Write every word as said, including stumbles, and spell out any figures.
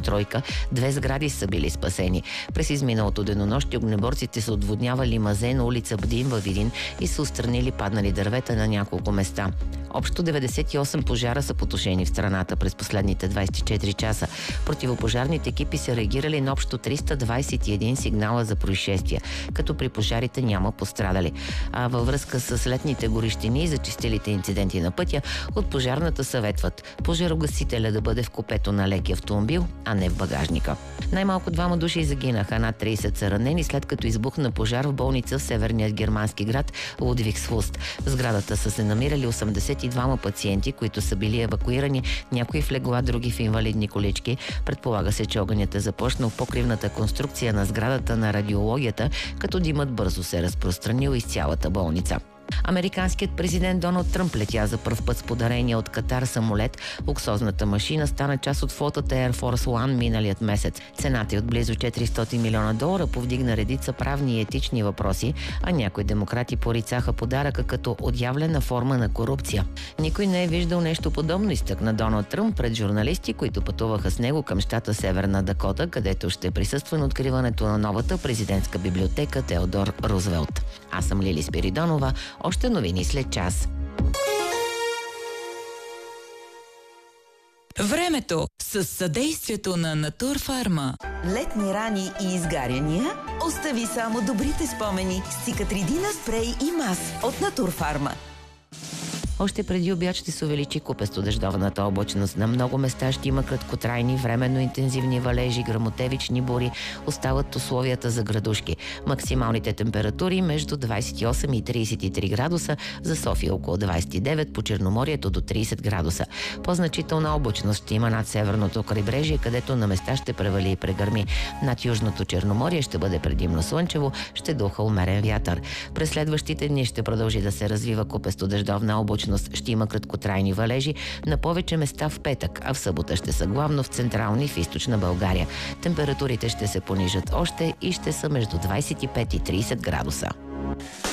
постройка две сгради са били спасени. През изминалото денонощие огнеборците са отводнявали мазе на улица Бдин във Видин и са отстранили паднали дървета на няколко места. Общо деветдесет и осем пожара са потушени в страната през последните двадесет и четири часа. Противопожарните екипи са реагирали на общо триста двадесет и един сигнала за происшествия, като при пожарите няма пострадали. А във връзка с летните горещини и зачистилите инциденти на пътя, от пожарната съветват пожарогасителя да бъде в купето на леки автомобил, а не в багажника. Най-малко двама души загинаха, над тридесет са ранени, след като избухна пожар в болница в северният германски град Лудвигсхуст. В сградата са се намирали осемдесет и двама пациенти, които са били евакуирани, някои в легла, други в инвалидни колички. Предполага се, че огънят е започнал в покривната конструкция на сградата на радиологията, като димът бързо се разпространил из цялата болница. Американският президент Доналд Тръмп летя за пръв път с подарение от Катар самолет. Луксозната машина стана част от флотата Air Force One миналият месец. Цената е от близо четиристотин милиона долара, повдигна редица правни и етични въпроси, а някои демократи порицаха подаръка като отявлена форма на корупция. Никой не е виждал нещо подобно, изтъкна Доналд Тръмп пред журналисти, които пътуваха с него към щата Северна Дакота, където ще присъства на откриването на новата президентска библиотека Теодор Рузвелт. Аз съм Лили Спиридонова. Още новини след час. Времето с съдействието на Натурфарма. Летни рани и изгаряния? Остави само добрите спомени с Цикатридина спрей и мас от Натурфарма. Още преди обяд ще се увеличи купесто-дъждовната облачност. На много места ще има краткотрайни, временно интензивни валежи, гръмотевични бури. Остават условията за градушки. Максималните температури между двадесет и осем и тридесет и три градуса, за София около двадесет и девет, по Черноморието до тридесет градуса. По-значителна облачност ще има над северното крайбрежие, където на места ще превали и прегърми. Над южното Черноморие ще бъде предимно слънчево, ще духа умерен вятър. През следващите дни ще продължи да се развива купесто-дъждовна облачност. Ще има краткотрайни валежи на повече места в петък, а в събота ще са главно в централна и в източна България. Температурите ще се понижат още и ще са между двадесет и пет и тридесет градуса.